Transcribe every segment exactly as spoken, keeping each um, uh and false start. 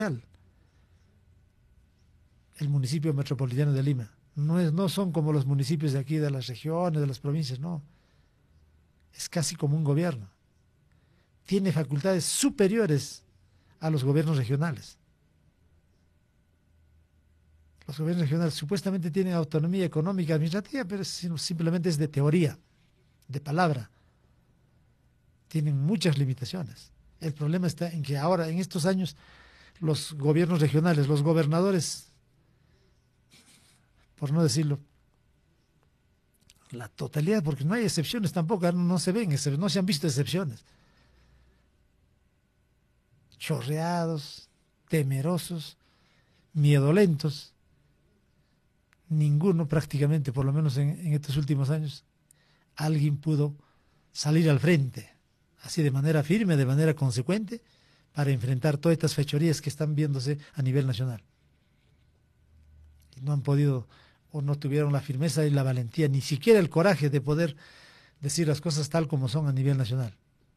el municipio metropolitano de Lima. No, es, no son como los municipios de aquí, de las regiones, de las provincias, no. Es casi como un gobierno. Tiene facultades superiores a los gobiernos regionales. Los gobiernos regionales supuestamente tienen autonomía económica, administrativa, pero simplemente es de teoría, de palabra. Tienen muchas limitaciones. El problema está en que ahora, en estos años, los gobiernos regionales, los gobernadores, por no decirlo, la totalidad, porque no hay excepciones tampoco, no se ven, no se han visto excepciones. Chorreados, temerosos, miedolentos. Ninguno prácticamente, por lo menos en, en estos últimos años, alguien pudo salir al frente, así de manera firme, de manera consecuente, para enfrentar todas estas fechorías que están viéndose a nivel nacional. Y no han podido, o no tuvieron la firmeza y la valentía, ni siquiera el coraje de poder decir las cosas tal como son a nivel nacional.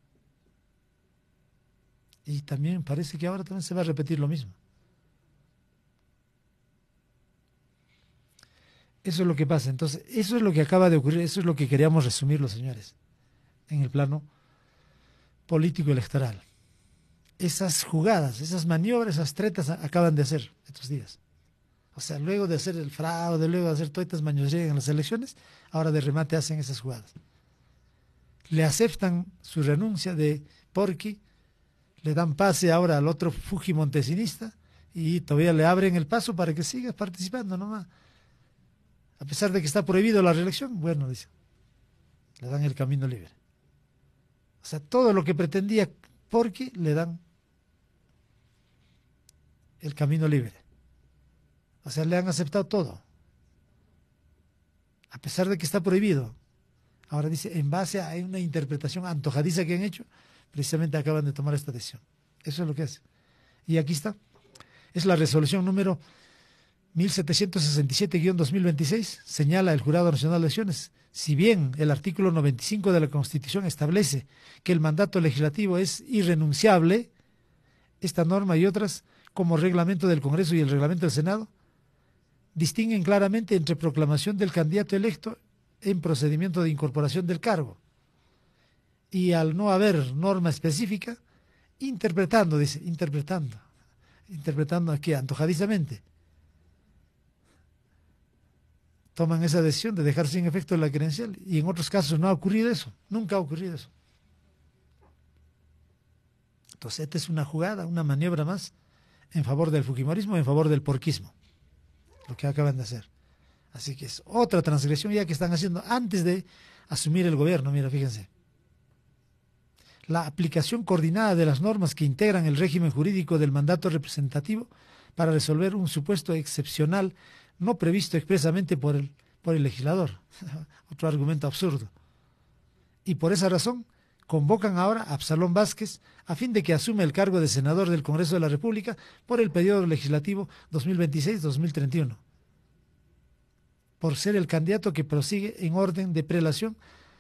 Y también parece que ahora también se va a repetir lo mismo. Eso es lo que pasa. Entonces, eso es lo que acaba de ocurrir, eso es lo que queríamos resumir los señores, en el plano político electoral. Esas jugadas, esas maniobras, esas tretas acaban de hacer estos días. O sea, luego de hacer el fraude, luego de hacer todas estas mañoserías en las elecciones, ahora de remate hacen esas jugadas. Le aceptan su renuncia de Porqui, le dan pase ahora al otro fujimontesinista y todavía le abren el paso para que siga participando nomás. A pesar de que está prohibido la reelección, bueno, dice, le dan el camino libre. O sea, todo lo que pretendía Porqui le dan el camino libre. O sea, le han aceptado todo. A pesar de que está prohibido. Ahora dice, en base a una interpretación antojadiza que han hecho, precisamente acaban de tomar esta decisión. Eso es lo que hace. Y aquí está. Es la resolución número mil setecientos sesenta y siete guión dos mil veintiséis, señala el Jurado Nacional de Elecciones. Si bien el artículo noventa y cinco de la Constitución establece que el mandato legislativo es irrenunciable, esta norma y otras, como reglamento del Congreso y el reglamento del Senado, distinguen claramente entre proclamación del candidato electo en procedimiento de incorporación del cargo. Y al no haber norma específica, interpretando, dice, interpretando, interpretando aquí antojadizamente, toman esa decisión de dejar sin efecto la credencial, y en otros casos no ha ocurrido eso, nunca ha ocurrido eso. Entonces esta es una jugada, una maniobra más en favor del fujimorismo, en favor del porquismo, lo que acaban de hacer. Así que es otra transgresión ya que están haciendo antes de asumir el gobierno. Mira, fíjense. La aplicación coordinada de las normas que integran el régimen jurídico del mandato representativo para resolver un supuesto excepcional no previsto expresamente por el, por el legislador. Otro argumento absurdo. Y por esa razón convocan ahora a Absalón Vázquez a fin de que asume el cargo de senador del Congreso de la República por el periodo legislativo dos mil veintiséis a dos mil treinta y uno, por ser el candidato que prosigue en orden de prelación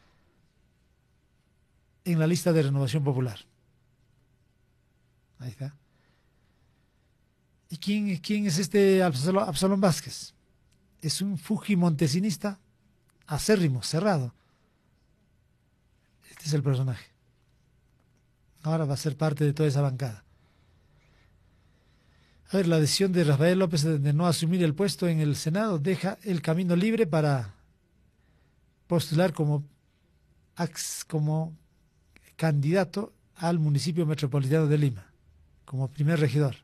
en la lista de Renovación Popular. Ahí está. ¿Y quién, quién es este Absalón, Absalón Vázquez? Es un fujimontesinista acérrimo, cerrado. Este es el personaje. Ahora va a ser parte de toda esa bancada. A ver, la decisión de Rafael López de, de no asumir el puesto en el Senado deja el camino libre para postular como, como candidato al municipio metropolitano de Lima, como primer regidor.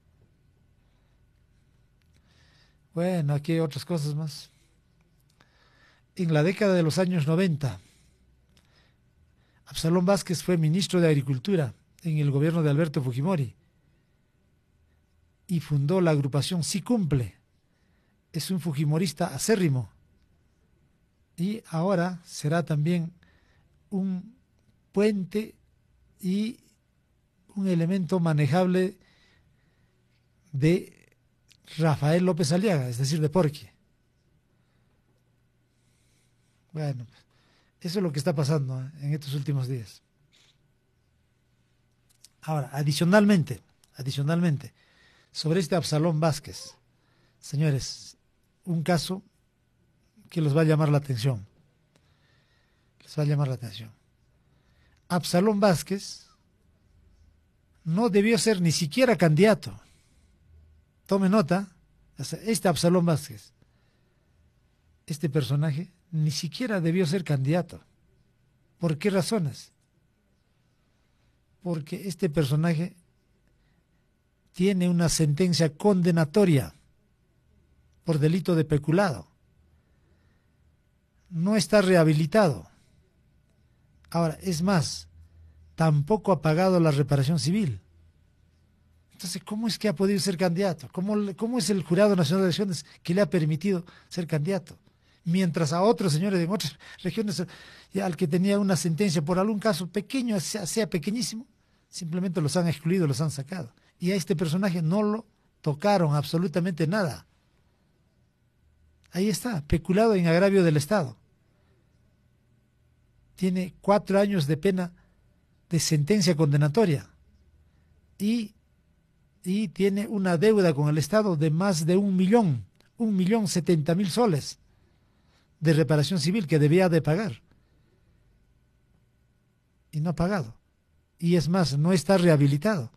Bueno, aquí hay otras cosas más. En la década de los años noventa, Absalón Vázquez fue ministro de Agricultura en el gobierno de Alberto Fujimori y fundó la agrupación Sí Cumple. Es un fujimorista acérrimo y ahora será también un puente y un elemento manejable de Rafael López Aliaga, es decir, de Porqui. Bueno, eso es lo que está pasando ¿eh? en estos últimos días. Ahora, adicionalmente, adicionalmente, sobre este Absalón Vázquez. Señores, un caso que los va a llamar la atención. Les va a llamar la atención. Absalón Vázquez no debió ser ni siquiera candidato. Tome nota, este Absalón Vázquez, este personaje, ni siquiera debió ser candidato. ¿Por qué razones? Porque este personaje tiene una sentencia condenatoria por delito de peculado. No está rehabilitado. Ahora, es más, tampoco ha pagado la reparación civil. Entonces, ¿cómo es que ha podido ser candidato? ¿Cómo, cómo es el Jurado Nacional de Elecciones que le ha permitido ser candidato? Mientras a otros señores en otras regiones, al que tenía una sentencia por algún caso pequeño, sea, sea pequeñísimo, simplemente los han excluido, los han sacado. Y a este personaje no lo tocaron absolutamente nada. Ahí está, peculado en agravio del Estado. Tiene cuatro años de pena de sentencia condenatoria y, y tiene una deuda con el Estado de más de un millón, un millón setenta mil soles de reparación civil que debía de pagar. Y no ha pagado. Y es más, no está rehabilitado.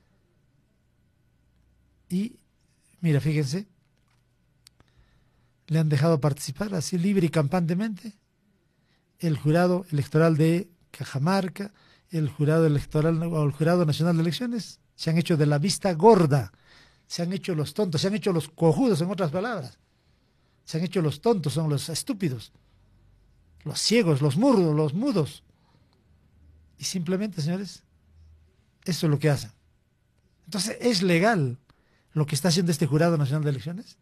Y, mira, fíjense, le han dejado participar así libre y campantemente el jurado electoral de Cajamarca, el jurado electoral o el jurado nacional de elecciones. Se han hecho de la vista gorda, se han hecho los tontos, se han hecho los cojudos, en otras palabras. Se han hecho los tontos, son los estúpidos, los ciegos, los mudos, los mudos. Y simplemente, señores, eso es lo que hacen. Entonces, ¿es legal lo que está haciendo este Jurado Nacional de Elecciones?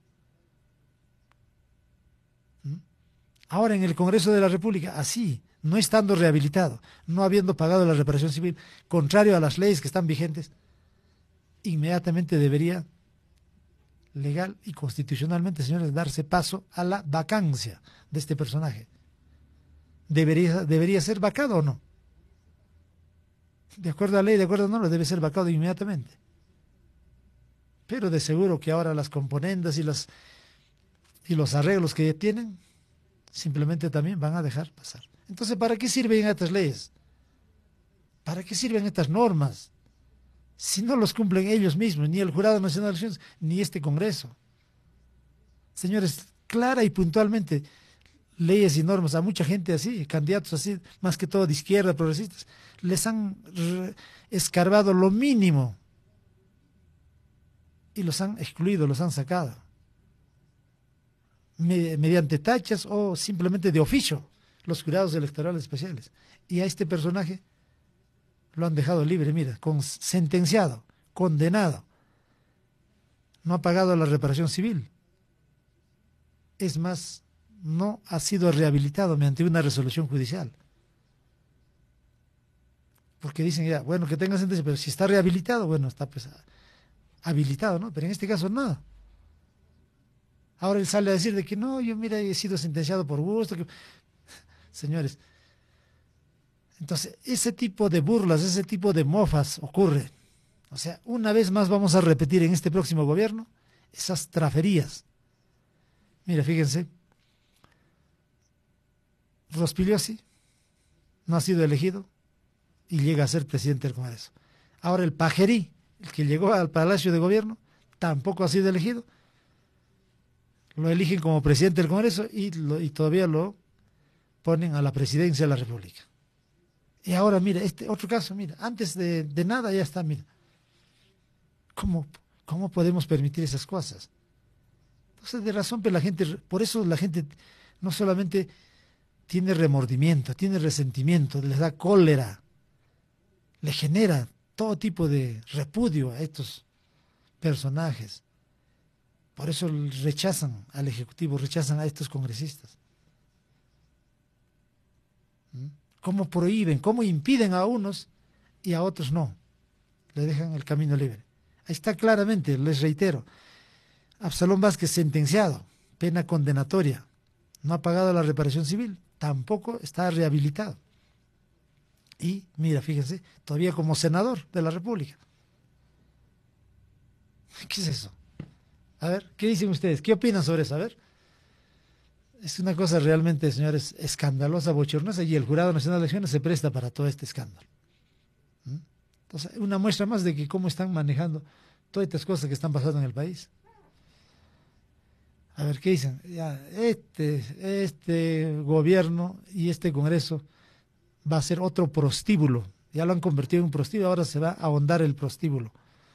¿Mm? Ahora en el Congreso de la República, así, no estando rehabilitado, no habiendo pagado la reparación civil, contrario a las leyes que están vigentes, inmediatamente debería, legal y constitucionalmente, señores, darse paso a la vacancia de este personaje. ¿Debería, debería ser vacado o no? De acuerdo a la ley, de acuerdo a no, lo debe ser vacado inmediatamente. Pero de seguro que ahora las componendas y, las, y los arreglos que tienen, simplemente también van a dejar pasar. Entonces, ¿para qué sirven estas leyes? ¿Para qué sirven estas normas? Si no los cumplen ellos mismos, ni el Jurado Nacional de Elecciones, ni este Congreso. Señores, clara y puntualmente, leyes y normas a mucha gente así, candidatos así, más que todo de izquierda, progresistas, les han escarbado lo mínimo y los han excluido, los han sacado mediante tachas o simplemente de oficio los jurados electorales especiales. Y a este personaje lo han dejado libre, mira, con, sentenciado, condenado, no ha pagado la reparación civil. Es más, no ha sido rehabilitado mediante una resolución judicial. Porque dicen ya, bueno, que tenga sentencia, pero si está rehabilitado, bueno, está pues habilitado, ¿no? Pero en este caso nada. Ahora él sale a decir de que no, yo mira, he sido sentenciado por gusto. Que... Señores, entonces ese tipo de burlas, ese tipo de mofas ocurre. O sea, una vez más vamos a repetir en este próximo gobierno esas traferías. Mira, fíjense, Rospigliosi no ha sido elegido y llega a ser presidente del Congreso. Ahora el Pajerí, el que llegó al Palacio de Gobierno, tampoco ha sido elegido. Lo eligen como presidente del Congreso y, lo, y todavía lo ponen a la presidencia de la República. Y ahora, mira, este otro caso, mira, antes de, de nada ya está, mira. ¿Cómo, ¿Cómo podemos permitir esas cosas? Entonces, de razón, pero la gente, por eso la gente no solamente tiene remordimiento, tiene resentimiento, les da cólera, le genera todo tipo de repudio a estos personajes. Por eso rechazan al Ejecutivo, rechazan a estos congresistas. ¿Mm? ¿Cómo prohíben, cómo impiden a unos y a otros no? Le dejan el camino libre. Ahí está claramente, les reitero, Absalón Vázquez sentenciado, pena condenatoria, no ha pagado la reparación civil, tampoco está rehabilitado. Y mira, fíjense, todavía como senador de la República. ¿Qué es eso? A ver, ¿qué dicen ustedes? ¿Qué opinan sobre eso? A ver. Es una cosa realmente, señores, escandalosa, bochornosa, y el Jurado Nacional de Elecciones se presta para todo este escándalo. ¿Mm? Entonces, una muestra más de que cómo están manejando todas estas cosas que están pasando en el país. A ver, ¿qué dicen? Ya, este, este gobierno y este Congreso va a ser otro prostíbulo. Ya lo han convertido en un prostíbulo, ahora se va a ahondar el prostíbulo.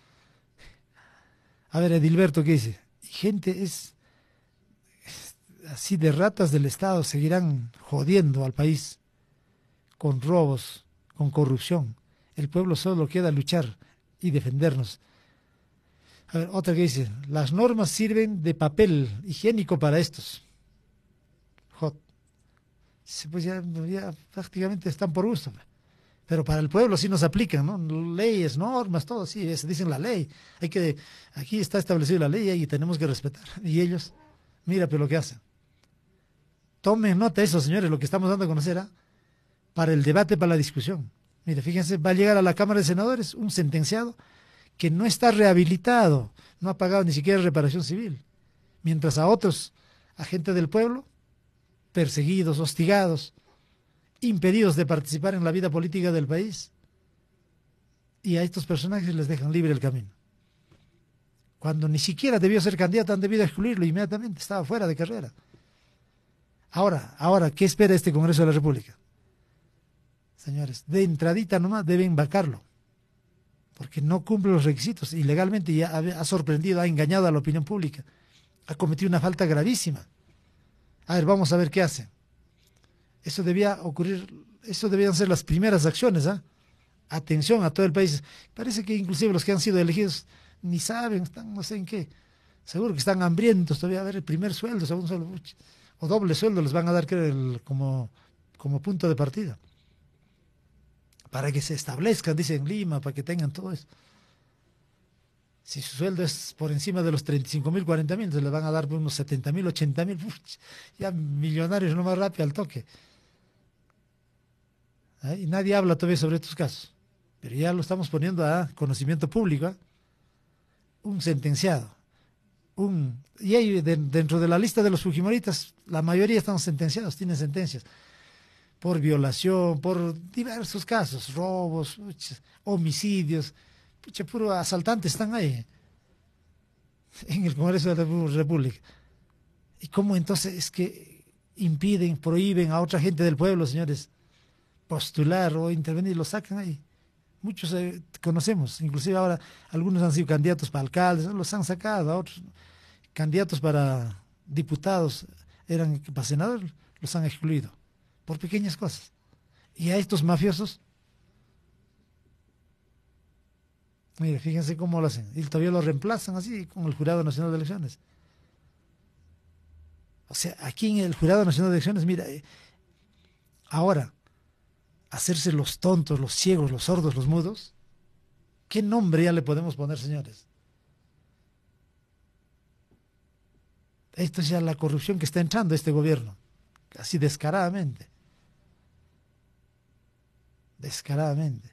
A ver, Edilberto, ¿qué dice? Gente, es, es así de ratas del Estado, seguirán jodiendo al país con robos, con corrupción. El pueblo solo queda luchar y defendernos. A ver, otra que dice, las normas sirven de papel higiénico para estos. Jod. Pues ya, ya prácticamente están por gusto. Pero para el pueblo sí nos aplican, ¿no? Leyes, normas, todo, sí, es, dicen la ley. Hay que, aquí está establecida la ley y tenemos que respetar. Y ellos, mira, pero lo que hacen. Tomen nota de eso, señores, lo que estamos dando a conocer, ¿eh? Para el debate, para la discusión. Mire, fíjense, va a llegar a la Cámara de Senadores un sentenciado que no está rehabilitado, no ha pagado ni siquiera reparación civil, mientras a otros agentes del pueblo, perseguidos, hostigados, impedidos de participar en la vida política del país, y a estos personajes les dejan libre el camino. Cuando ni siquiera debió ser candidato, han debido excluirlo inmediatamente, estaba fuera de carrera. Ahora, ahora, ¿qué espera este Congreso de la República? Señores, de entradita nomás deben vacarlo, porque no cumple los requisitos ilegalmente y ha, ha sorprendido, ha engañado a la opinión pública, ha cometido una falta gravísima. A ver, vamos a ver qué hace. Eso debía ocurrir, eso debían ser las primeras acciones, ¿ah? Atención a todo el país. Parece que inclusive los que han sido elegidos ni saben, están no sé en qué. Seguro que están hambrientos todavía. A ver, el primer sueldo, segundo sueldo, o doble sueldo les van a dar, creo, el, como, como punto de partida. Para que se establezcan, dice en Lima, para que tengan todo eso. Si su sueldo es por encima de los treinta y cinco mil, cuarenta mil, entonces les van a dar unos setenta mil, ochenta mil, ya millonarios no más rápido al toque. ¿Eh? Y nadie habla todavía sobre estos casos, pero ya lo estamos poniendo a conocimiento público. ¿Eh? Un sentenciado, un y hay de, dentro de la lista de los fujimoristas, la mayoría están sentenciados, tienen sentencias por violación, por diversos casos, robos, pucha, homicidios, pucha, puro asaltantes están ahí en el Congreso de la República. ¿Y cómo entonces es que impiden, prohíben a otra gente del pueblo, señores, postular o intervenir? Lo sacan ahí. Muchos eh, conocemos, inclusive ahora algunos han sido candidatos para alcaldes, los han sacado, a otros candidatos para diputados, eran para senadores, los han excluido por pequeñas cosas. Y a estos mafiosos, mire, fíjense cómo lo hacen, y todavía lo reemplazan así con el Jurado Nacional de Elecciones. O sea, aquí en el Jurado Nacional de Elecciones, mira, eh, ahora, hacerse los tontos, los ciegos, los sordos, los mudos, ¿qué nombre ya le podemos poner, señores? Esto es ya la corrupción que está entrando a este gobierno, así descaradamente. Descaradamente.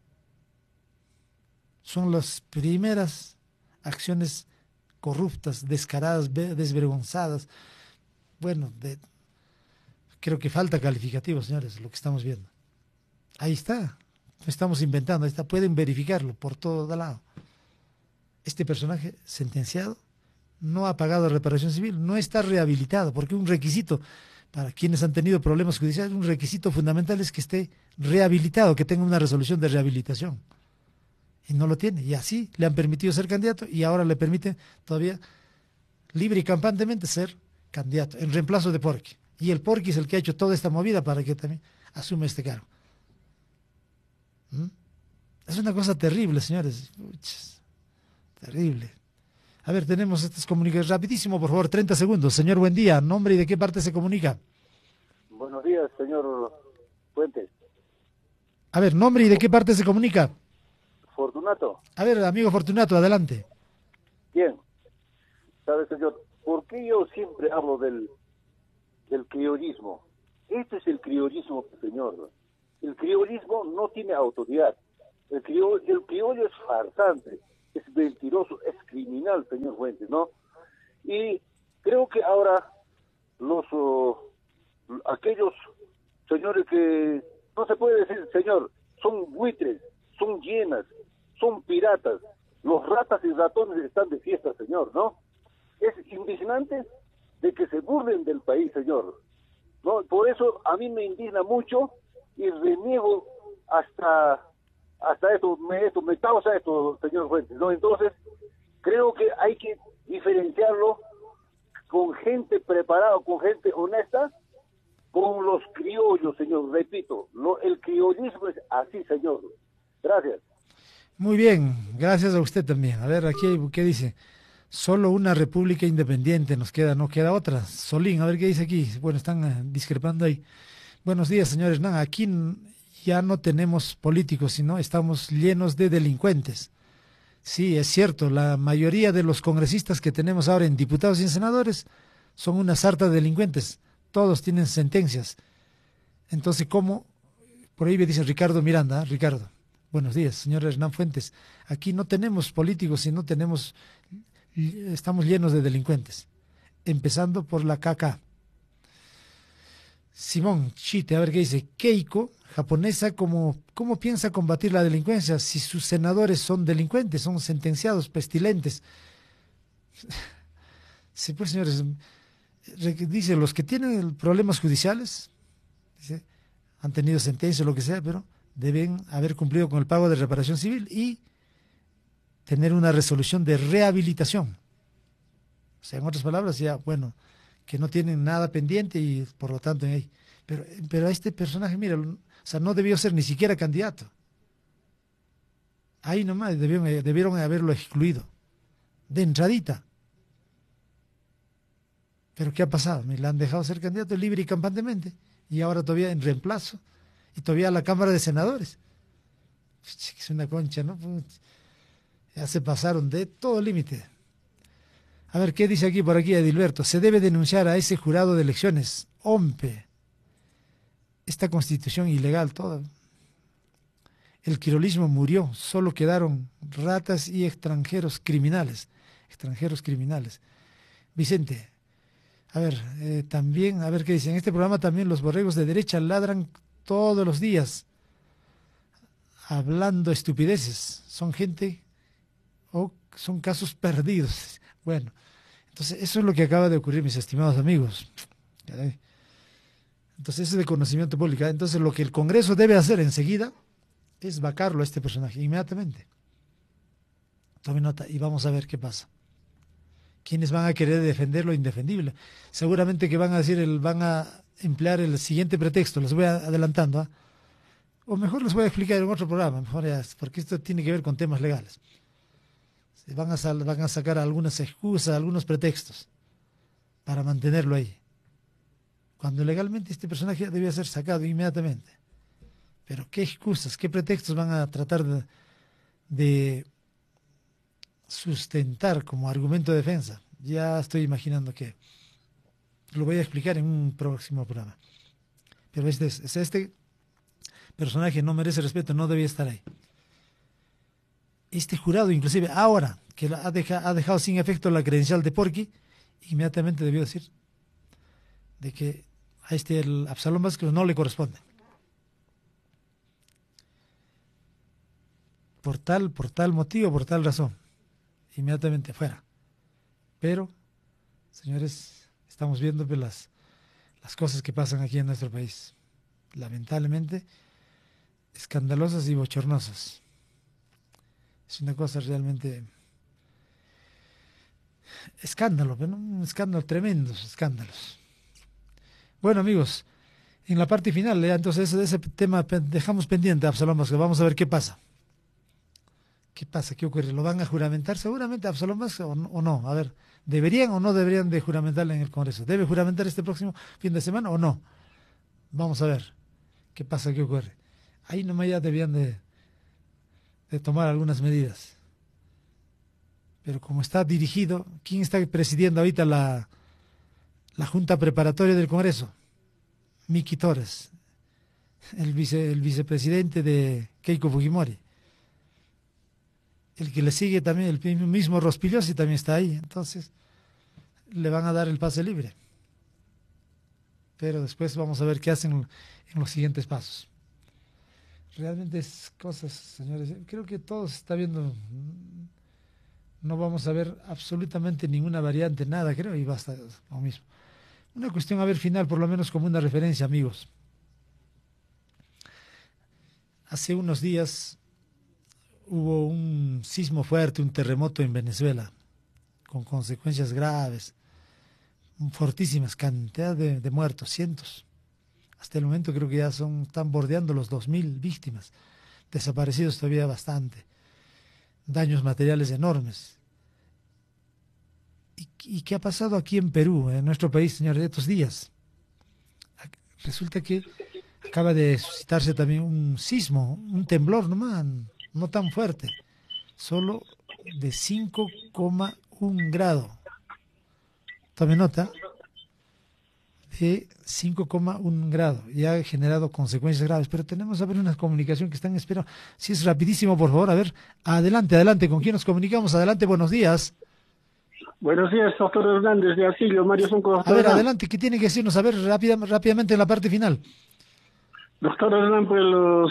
Son las primeras acciones corruptas, descaradas, desvergonzadas. Bueno, de, creo que falta calificativo, señores, lo que estamos viendo. Ahí está, no estamos inventando, ahí está, pueden verificarlo por todo lado. Este personaje sentenciado no ha pagado reparación civil, no está rehabilitado, porque un requisito para quienes han tenido problemas judiciales, un requisito fundamental es que esté rehabilitado, que tenga una resolución de rehabilitación. Y no lo tiene, y así le han permitido ser candidato y ahora le permiten todavía libre y campantemente ser candidato, en reemplazo de Porqui. Y el Porqui es el que ha hecho toda esta movida para que también asume este cargo. ¿Mm? Es una cosa terrible, señores. Uch, terrible. A ver, tenemos estas comunicaciones. Rapidísimo, por favor, treinta segundos. Señor, buen día. ¿Nombre y de qué parte se comunica? Buenos días, señor Fuentes. A ver, ¿nombre y de qué parte se comunica? Fortunato. A ver, amigo Fortunato, adelante. Bien. ¿Sabe, señor? ¿Por qué yo siempre hablo del, del criollismo? Este es el criollismo, señor. El criollismo no tiene autoridad. El criollo, el criollo es farsante. es mentiroso, es criminal, señor Fuentes, ¿no? Y creo que ahora los uh, aquellos señores que no se puede decir señor, son buitres, son hienas, son piratas, los ratas y ratones están de fiesta, señor, ¿no? Es indignante de que se burlen del país, señor, ¿no? Por eso a mí me indigna mucho y reniego hasta hasta esto, me, esto, me causa esto, señor Fuentes, ¿no? Entonces, creo que hay que diferenciarlo con gente preparada, con gente honesta, con los criollos, señor, repito, lo, el criollismo es así, señor. Gracias. Muy bien, gracias a usted también. A ver, aquí, ¿qué dice? Solo una república independiente nos queda, no queda otra. Solín, a ver qué dice aquí. Bueno, están uh, discrepando ahí. Buenos días, señores. No, aquí ya no tenemos políticos, sino estamos llenos de delincuentes. Sí, es cierto, la mayoría de los congresistas que tenemos ahora en diputados y en senadores son una sarta de delincuentes. Todos tienen sentencias. Entonces, ¿cómo? Por ahí me dice Ricardo Miranda. ¿eh? Ricardo, buenos días, señor Hernán Fuentes. Aquí no tenemos políticos, sino tenemos, estamos llenos de delincuentes. Empezando por la K K. Simón Chite, a ver qué dice. Keiko, japonesa, ¿cómo, ¿cómo piensa combatir la delincuencia si sus senadores son delincuentes, son sentenciados, pestilentes? Sí, pues, señores, dice, los que tienen problemas judiciales, dice, han tenido sentencia o lo que sea, pero deben haber cumplido con el pago de reparación civil y tener una resolución de rehabilitación. O sea, en otras palabras, ya, bueno, que no tienen nada pendiente y por lo tanto, hey, pero, pero a este personaje, mira, o sea, no debió ser ni siquiera candidato. Ahí nomás debieron, debieron haberlo excluido, de entradita. Pero ¿qué ha pasado? Me la han dejado ser candidato libre y campantemente, y ahora todavía en reemplazo, y todavía a la Cámara de Senadores. Es una concha, ¿no? Ya se pasaron de todo límite. A ver, ¿qué dice aquí por aquí Edilberto? Se debe denunciar a ese jurado de elecciones. Ompe. Esta constitución ilegal toda. El quirolismo murió. Solo quedaron ratas y extranjeros criminales. Extranjeros criminales. Vicente. A ver, eh, también, a ver qué dice. En este programa también los borregos de derecha ladran todos los días. Hablando estupideces. Son gente o son casos perdidos. Bueno. Entonces, eso es lo que acaba de ocurrir, mis estimados amigos. Entonces, eso es de conocimiento público. Entonces, lo que el Congreso debe hacer enseguida es vacarlo a este personaje, inmediatamente. Tome nota y vamos a ver qué pasa. ¿Quiénes van a querer defender lo indefendible? Seguramente que van a decir, el, van a emplear el siguiente pretexto, les voy adelantando. ¿eh? O mejor les voy a explicar en otro programa, mejor ya, porque esto tiene que ver con temas legales. Van a, sal, van a sacar algunas excusas, algunos pretextos para mantenerlo ahí. Cuando legalmente este personaje debía ser sacado inmediatamente. Pero ¿qué excusas, qué pretextos van a tratar de, de sustentar como argumento de defensa? Ya estoy imaginando que lo voy a explicar en un próximo programa. Pero este, este personaje no merece respeto, no debía estar ahí. Este jurado, inclusive ahora que ha, deja, ha dejado sin efecto la credencial de Porqui, inmediatamente debió decir de que a este el Absalón Vázquez no le corresponde. Por tal, por tal motivo, por tal razón. Inmediatamente fuera. Pero, señores, estamos viendo pues, las, las cosas que pasan aquí en nuestro país. Lamentablemente, escandalosas y bochornosas. Es una cosa realmente escándalo, ¿no? Un escándalo, tremendos escándalos. Bueno, amigos, en la parte final, ¿eh? Entonces ese, ese tema dejamos pendiente, Absalón Vázquez. Vamos a ver qué pasa. ¿Qué pasa? ¿Qué ocurre? ¿Lo van a juramentar seguramente Absalón Vázquez o, o no? A ver, ¿deberían o no deberían de juramentarle en el Congreso? ¿Debe juramentar este próximo fin de semana o no? Vamos a ver qué pasa, qué ocurre. Ahí nomás ya debían de de tomar algunas medidas. Pero como está dirigido, ¿quién está presidiendo ahorita la, la Junta Preparatoria del Congreso? Miki Torres, el, vice, el vicepresidente de Keiko Fujimori. el que le sigue también, el mismo Rospigliosi también está ahí, entonces le van a dar el pase libre. Pero después vamos a ver qué hacen en los siguientes pasos. Realmente es cosas, señores, creo que todo se está viendo, no vamos a ver absolutamente ninguna variante, nada, creo, y basta lo mismo. Una cuestión, a ver, final, por lo menos como una referencia, amigos. Hace unos días hubo un sismo fuerte, un terremoto en Venezuela, con consecuencias graves, fortísimas, cantidad de, de muertos, cientos. Hasta el momento creo que ya son, están bordeando los dos mil víctimas, desaparecidos todavía bastante, daños materiales enormes. ¿Y, y qué ha pasado aquí en Perú, en nuestro país, señores, estos días? Resulta que acaba de suscitarse también un sismo, un temblor nomás, no tan fuerte, solo de cinco coma uno grado. Tome nota, de cinco coma uno grado, y ha generado consecuencias graves, pero tenemos a ver una comunicación que están esperando. Si es rapidísimo, por favor, a ver, adelante, adelante, ¿con quién nos comunicamos? Adelante, buenos días. Buenos días, doctor Hernández de Asilio, Mario Sonco. A ver, adelante, ¿qué tiene que decirnos? A ver, rápida, rápidamente en la parte final. Doctor Hernán, pues los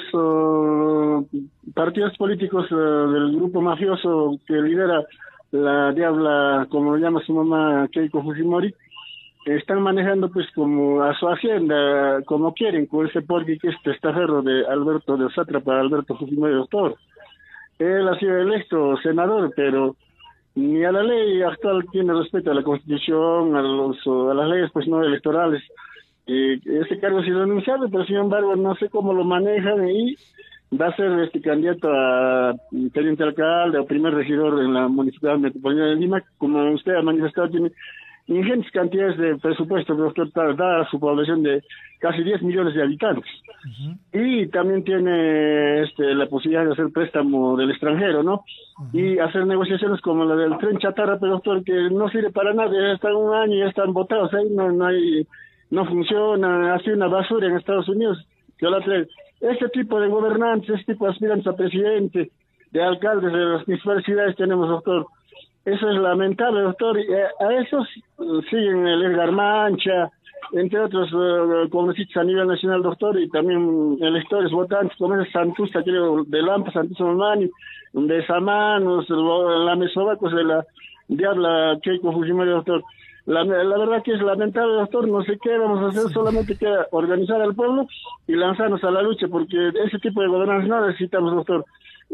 uh, partidos políticos uh, del grupo mafioso que lidera la diabla, como lo llama su mamá, Keiko Fujimori, están manejando pues como a su hacienda, como quieren, con ese porqui que es testaferro de Alberto de Sátrapa, Alberto Fujimori, doctor. Él ha sido electo senador, pero ni a la ley actual tiene respeto a la Constitución, a, los, a las leyes pues no electorales. Eh, ese cargo ha sido anunciado, pero sin embargo no sé cómo lo manejan y va a ser este candidato a teniente alcalde o primer regidor en la Municipalidad Metropolitana de Lima. Como usted ha manifestado, tiene ingentes cantidades de presupuesto, doctor, dada su población de casi diez millones de habitantes. Uh-huh. Y también tiene este, la posibilidad de hacer préstamo del extranjero, ¿no? Uh-huh. Y hacer negociaciones como la del tren chatarra, pero doctor, que no sirve para nada, ya están un año y ya están votados ahí, no, no hay, no funciona, ha sido una basura en Estados Unidos. Que la trae. Este tipo de gobernantes, este tipo de aspirantes a presidente, de alcaldes de las principales ciudades tenemos, doctor. Eso es lamentable, doctor. A esos siguen el Edgar Mancha, entre otros uh, congresistas a nivel nacional, doctor, y también electores votantes, como es Santusta, creo, de Lampa, Santusta Mamani, de Samanos, la Mesobacos de la diabla Keiko Fujimori, doctor. La, la verdad que es lamentable, doctor, no sé qué vamos a hacer, solamente que organizar al pueblo y lanzarnos a la lucha, porque ese tipo de gobernantes no necesitamos, doctor.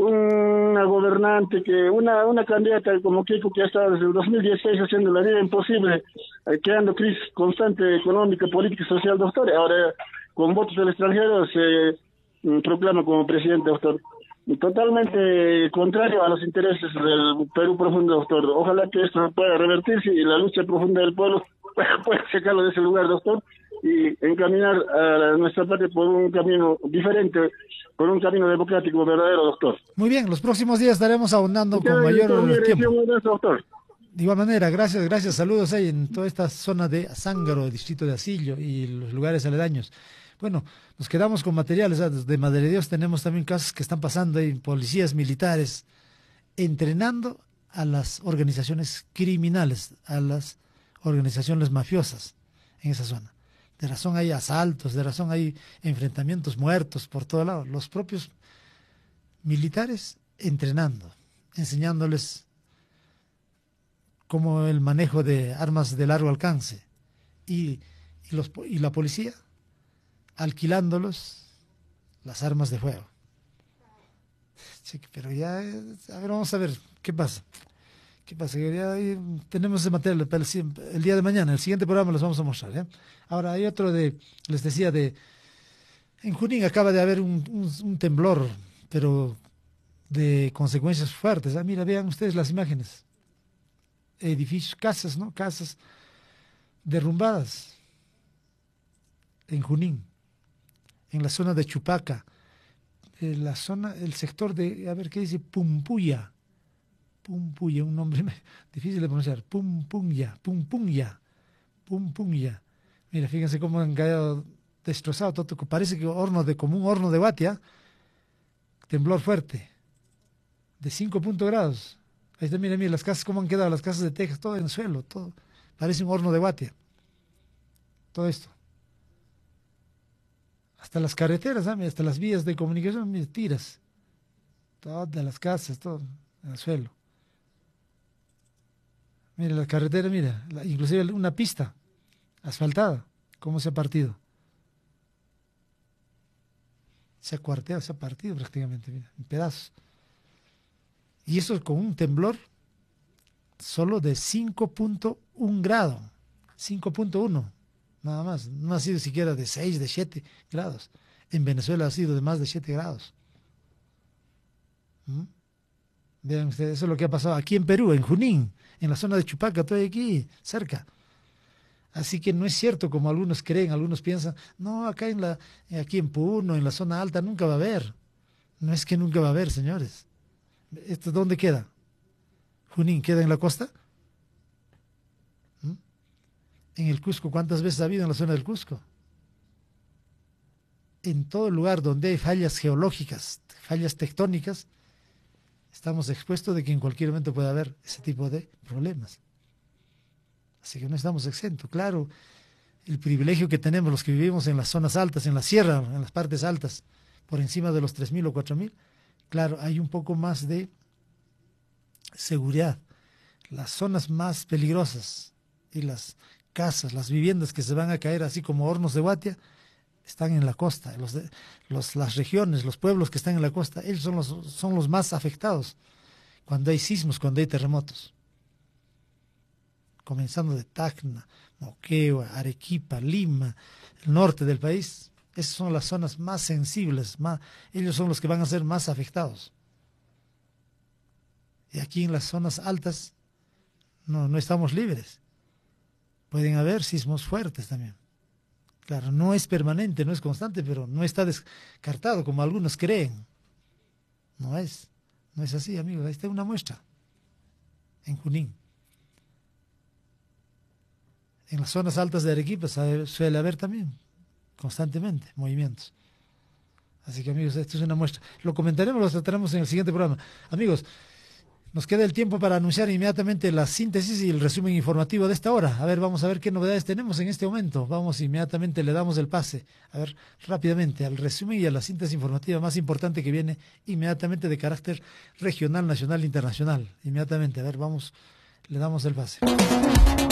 Una gobernante, que una una candidata como Keiko, que ha estado desde el dos mil dieciséis haciendo la vida imposible, eh, creando crisis constante económica, política y social, doctor. Ahora, con votos del extranjero, se mm, proclama como presidente, doctor. Totalmente contrario a los intereses del Perú profundo, doctor. Ojalá que esto pueda revertirse y la lucha profunda del pueblo pueda sacarlo de ese lugar, doctor, y encaminar a nuestra patria por un camino diferente, por un camino democrático verdadero, doctor. Muy bien, los próximos días estaremos ahondando con mayor tiempo. Doctor. De igual manera, gracias, gracias, saludos ahí en toda esta zona de Azángaro, distrito de Asillo y los lugares aledaños. Bueno, nos quedamos con materiales, de Madre de Dios tenemos también casos que están pasando ahí, policías militares entrenando a las organizaciones criminales, a las organizaciones mafiosas en esa zona. De razón hay asaltos, de razón hay enfrentamientos, muertos por todo lado. Los propios militares entrenando, enseñándoles cómo el manejo de armas de largo alcance y, y, los, y la policía alquilándolos las armas de fuego. Sí, pero ya, a ver, vamos a ver qué pasa. ¿Qué pasa? Ya tenemos ese material para el, el día de mañana, el siguiente programa los vamos a mostrar. ¿eh? Ahora hay otro de, les decía, de en Junín acaba de haber un, un, un temblor, pero de consecuencias fuertes. Ah, mira, vean ustedes las imágenes. Edificios, casas, ¿no? Casas derrumbadas en Junín, en la zona de Chupaca, en la zona, el sector de, a ver qué dice, Pumpuya. Pumpuya, un nombre difícil de pronunciar. Pumpunya, Pumpunya, Pumpunya. Mira, fíjense cómo han quedado destrozado todo. Parece que horno de, como un horno de batia. Temblor fuerte. de cinco puntos grados. Ahí está, mira, mira, las casas, cómo han quedado, las casas de Texas, todo en el suelo, todo. Parece un horno de Guatia. Todo esto. Hasta las carreteras, ¿eh? Hasta las vías de comunicación, mira, tiras. Todas las casas, todo en el suelo. Mira, la carretera, mira, la, inclusive una pista asfaltada, cómo se ha partido. Se ha cuarteado, se ha partido prácticamente, mira, en pedazos. Y eso con un temblor solo de cinco punto uno grado, cinco punto uno, nada más. No ha sido siquiera de seis, de siete grados. En Venezuela ha sido de más de siete grados. ¿Mm? Vean ustedes, eso es lo que ha pasado aquí en Perú, en Junín, en la zona de Chupaca, estoy aquí, cerca. Así que no es cierto como algunos creen, algunos piensan, no, acá en la, aquí en Puno, en la zona alta, nunca va a haber. No es que nunca va a haber, señores. ¿Esto dónde queda? Junín, ¿queda en la costa? ¿Mm? En el Cusco, ¿cuántas veces ha habido en la zona del Cusco? En todo lugar donde hay fallas geológicas, fallas tectónicas, estamos expuestos de que en cualquier momento puede haber ese tipo de problemas. Así que no estamos exentos. Claro, el privilegio que tenemos los que vivimos en las zonas altas, en la sierra, en las partes altas, por encima de los tres mil o cuatro mil, claro, hay un poco más de seguridad. Las zonas más peligrosas y las casas, las viviendas que se van a caer así como hornos de Guatia, están en la costa. Los de, los, las regiones, los pueblos que están en la costa, ellos son los, son los más afectados cuando hay sismos, cuando hay terremotos. Comenzando de Tacna, Moquegua, Arequipa, Lima, el norte del país. Esas son las zonas más sensibles, más, ellos son los que van a ser más afectados. Y aquí en las zonas altas no, no estamos libres. Pueden haber sismos fuertes también. Claro, no es permanente, no es constante, pero no está descartado como algunos creen. No es, no es así, amigos. Ahí está una muestra en Junín. En las zonas altas de Arequipa suele haber también constantemente movimientos. Así que, amigos, esto es una muestra. Lo comentaremos, lo trataremos en el siguiente programa. Amigos, nos queda el tiempo para anunciar inmediatamente la síntesis y el resumen informativo de esta hora. A ver, vamos a ver qué novedades tenemos en este momento. Vamos, inmediatamente le damos el pase. A ver, rápidamente, al resumen y a la síntesis informativa más importante que viene inmediatamente de carácter regional, nacional e internacional. Inmediatamente, a ver, vamos, le damos el pase.